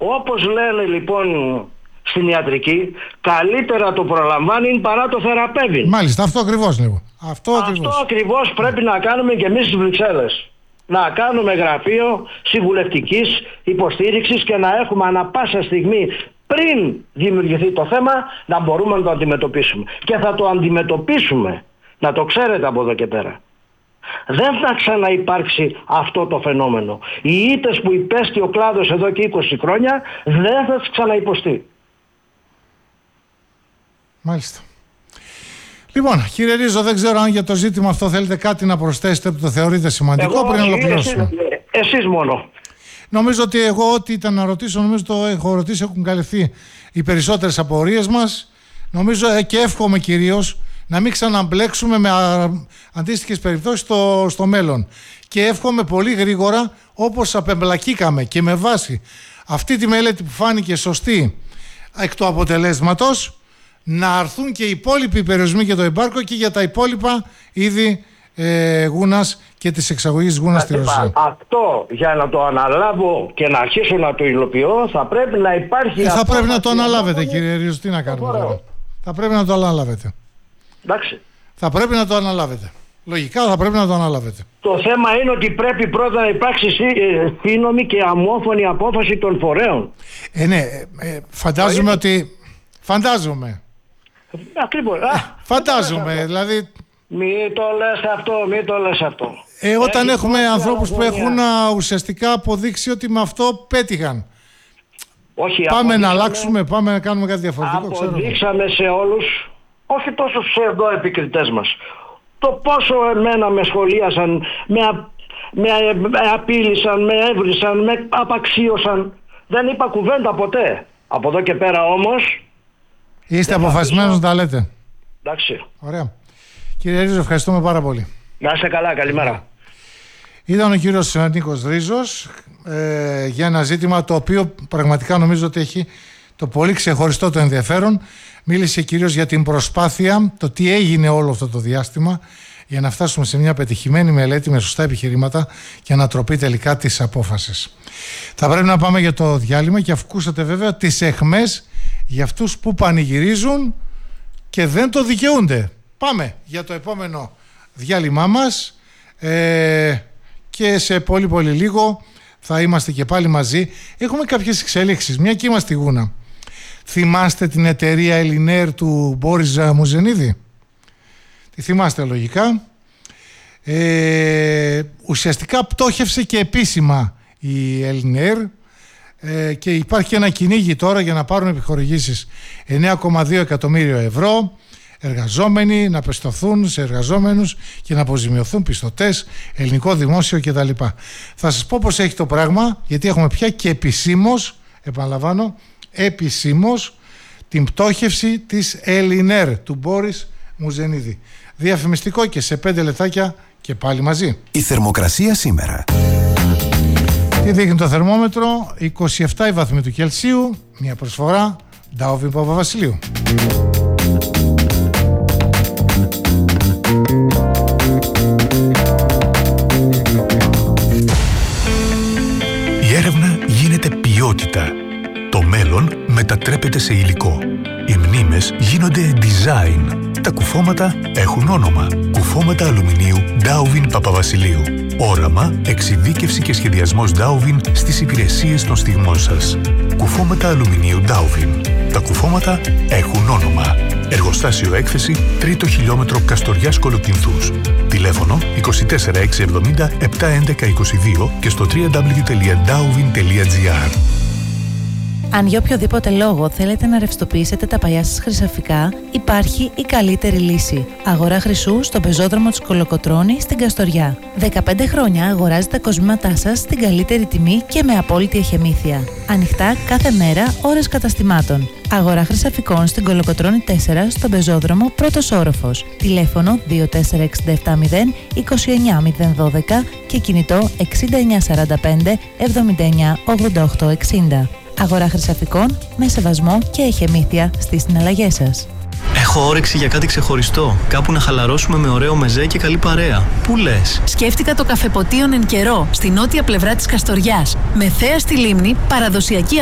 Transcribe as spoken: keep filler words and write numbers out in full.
Όπως λένε λοιπόν στην ιατρική, καλύτερα το προλαμβάνει παρά το θεραπεύει. Μάλιστα, αυτό ακριβώς λέγω. Αυτό, αυτό ακριβώς. ακριβώς πρέπει να κάνουμε και εμείς στις Βρυξέλλες. Να κάνουμε γραφείο συμβουλευτικής υποστήριξης και να έχουμε ανα πάσα στιγμή, πριν δημιουργηθεί το θέμα, να μπορούμε να το αντιμετωπίσουμε. Και θα το αντιμετωπίσουμε, να το ξέρετε από εδώ και πέρα. Δεν θα ξαναυπάρξει αυτό το φαινόμενο. Οι ήττες που υπέστη ο κλάδος εδώ και είκοσι χρόνια δεν θα τις ξαναυποστεί. Μάλιστα. Λοιπόν, κύριε Ρίζο, δεν ξέρω αν για το ζήτημα αυτό θέλετε κάτι να προσθέσετε που το θεωρείτε σημαντικό. Εγώ, πριν ολοκληρώσουμε. Εσείς, εσείς μόνο. Νομίζω ότι εγώ ό,τι ήταν να ρωτήσω, νομίζω το έχω ρωτήσει, έχουν καλυφθεί οι περισσότερες απορίες μας. Νομίζω και εύχομαι κυρίως να μην ξαναμπλέξουμε με αντίστοιχες περιπτώσεις στο, στο μέλλον. Και εύχομαι πολύ γρήγορα, όπως απεμπλακήκαμε και με βάση αυτή τη μελέτη που φάνηκε σωστή εκ του αποτελέσματος, να αρθούν και οι υπόλοιποι περιορισμοί για το εμπάρκο και για τα υπόλοιπα είδη ε, γούνας και της εξαγωγής γούνας στη Ρωσία. Αυτό για να το αναλάβω και να αρχίσω να το υλοποιώ, θα πρέπει να υπάρχει... Ε, θα πρέπει να το αναλάβετε, κύριε Ρίζο, τι να κάνουμε τώρα. Θα πρέπει να το αναλάβετε. Εντάξει. Θα πρέπει να το αναλάβετε. Λογικά θα πρέπει να το αναλάβετε. Το θέμα είναι ότι πρέπει πρώτα να υπάρξει σύνομη και αμόφωνη απόφαση των φορέων. Ε, ναι, ε, φαντάζομαι ότι... Φαντάζομαι. Ακριβώς. Φαντάζομαι, δηλαδή... Μην το λες αυτό, μην το λες αυτό. Ε, όταν Έχει έχουμε ανθρώπους που έχουν α, ουσιαστικά αποδείξει ότι με αυτό πέτυχαν. Όχι, πάμε να αλλάξουμε, πάμε να κάνουμε κάτι διαφορετικό. Αποδείξαμε σε όλους, όχι τόσο ψευδοεπικριτές μας, το πόσο εμένα με σχολίασαν, με, α, με, με απείλησαν, με έβρισαν, με απαξίωσαν. Δεν είπα κουβέντα ποτέ. Από εδώ και πέρα όμως... Είστε αποφασισμένος να τα λέτε. Εντάξει. Ωραία. Κύριε Ρίζο, ευχαριστούμε πάρα πολύ. Να είστε καλά, καλημέρα. Ήταν ο κύριος Νίκος Ρίζος ε, για ένα ζήτημα το οποίο πραγματικά νομίζω ότι έχει το πολύ ξεχωριστό το ενδιαφέρον. Μίλησε κυρίως για την προσπάθεια, το τι έγινε όλο αυτό το διάστημα για να φτάσουμε σε μια πετυχημένη μελέτη με σωστά επιχειρήματα και ανατροπή τελικά της απόφασης. Θα πρέπει να πάμε για το διάλειμμα και ακούσατε βέβαια τις αιχμές για αυτούς που πανηγυρίζουν και δεν το δικαιούνται. Πάμε για το επόμενο διάλειμμά μας ε, και σε πολύ πολύ λίγο θα είμαστε και πάλι μαζί. Έχουμε κάποιες εξέλιξεις, μια και είμαστε στη Γούνα. Θυμάστε την εταιρεία Ελινέρ του Μπόρις Μουζενίδη? Τη θυμάστε λογικά. Ε, ουσιαστικά πτώχευσε και επίσημα η Ελινέρ ε, και υπάρχει ένα κυνήγι τώρα για να πάρουν επιχορηγήσεις εννέα κόμμα δύο εκατομμύρια ευρώ. Εργαζόμενοι να πιστωθούν σε εργαζόμενους και να αποζημιωθούν πιστωτές, ελληνικό δημόσιο κτλ. Θα σας πω πως έχει το πράγμα, γιατί έχουμε πια και επισήμως, επαναλαμβάνω, επισήμως την πτώχευση της Ελινέρ του Μπόρις Μουζενίδη. Διαφημιστικό και σε πέντε λεπτάκια και πάλι μαζί. Η θερμοκρασία σήμερα. Τι δείχνει το θερμόμετρο? είκοσι επτά η βαθμοί του Κελσίου. Μια προσφορά Ντάουβιν Παπαβασιλείου. Η έρευνα γίνεται ποιότητα. Το μέλλον μετατρέπεται σε υλικό. Οι μνήμες γίνονται design. Τα κουφώματα έχουν όνομα. Κουφώματα αλουμινίου Ντάουβιν Παπαβασιλείου. Όραμα, εξειδίκευση και σχεδιασμός Ντάουβιν στις υπηρεσίες των στιγμών σας. Κουφώματα αλουμινίου Ντάουβιν. Τα κουφώματα έχουν όνομα. Εργοστάσιο έκθεση, τρίτο χιλιόμετρο Καστοριάς Κολοκυνθούς. Τηλέφωνο είκοσι τέσσερα εξακόσια εβδομήντα επτακόσια έντεκα είκοσι δύο και στο double-u double-u double-u τελεία ντάουβιν τελεία τζι άρ. Αν για οποιοδήποτε λόγο θέλετε να ρευστοποιήσετε τα παλιά σας χρυσαφικά, υπάρχει η καλύτερη λύση. Αγορά χρυσού στον πεζόδρομο της Κολοκοτρώνη στην Καστοριά. δεκαπέντε χρόνια αγοράζετε τα κοσμήματά σας στην καλύτερη τιμή και με απόλυτη εχεμήθεια. Ανοιχτά κάθε μέρα, ώρες καταστημάτων. Αγορά χρυσαφικών στην Κολοκοτρώνη τέσσερα στον πεζόδρομο πρώτος όροφος. Τηλέφωνο δύο τέσσερα έξι επτά μηδέν είκοσι εννιά μηδέν δώδεκα και κινητό εξήντα εννιά σαράντα πέντε εβδομήντα εννιά ογδόντα οκτώ εξήντα. Αγορά χρυσαφικών με σεβασμό και εχεμήθεια στις συναλλαγές σας. Έχω όρεξη για κάτι ξεχωριστό. Κάπου να χαλαρώσουμε με ωραίο μεζέ και καλή παρέα. Πού λες? Σκέφτηκα το καφεποτίον εν καιρό, στη νότια πλευρά της Καστοριάς. Με θέα στη λίμνη, παραδοσιακή